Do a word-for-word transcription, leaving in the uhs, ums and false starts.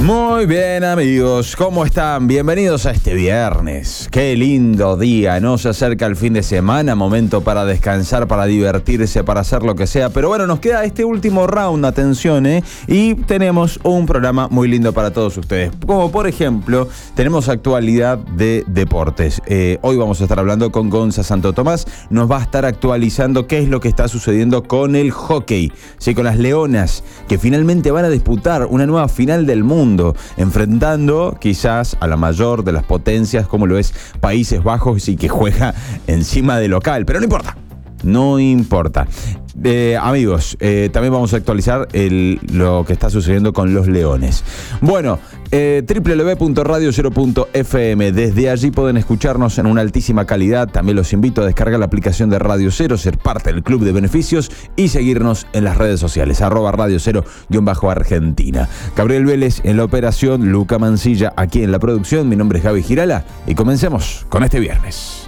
Muy bien, amigos, ¿cómo están? Bienvenidos a este viernes. Qué lindo día, ¿no? Se acerca el fin de semana, momento para descansar, para divertirse, para hacer lo que sea. Pero bueno, nos queda este último round, atención, ¿eh? Y tenemos un programa muy lindo para todos ustedes. Como por ejemplo, tenemos actualidad de deportes. Eh, hoy vamos a estar hablando con Gonza Santo Tomás. Nos va a estar actualizando qué es lo que está sucediendo con el hockey, ¿sí? Con las Leonas, que finalmente van a disputar una nueva final del mundo, enfrentando quizás a la mayor de las potencias como lo es Países Bajos y que juega encima de local, pero no importa, no importa. Eh, amigos, eh, también vamos a actualizar el, lo que está sucediendo con los Leones. Bueno, eh, doble u doble u doble u punto radio cero punto efe eme, desde allí pueden escucharnos en una altísima calidad. También los invito a descargar la aplicación de Radio Cero, ser parte del club de beneficios y seguirnos en las redes sociales, arroba Radio Cero guión bajo Argentina. Gabriel Vélez en la operación, Luca Mancilla aquí en la producción. Mi nombre es Gaby Girala y comencemos con este viernes.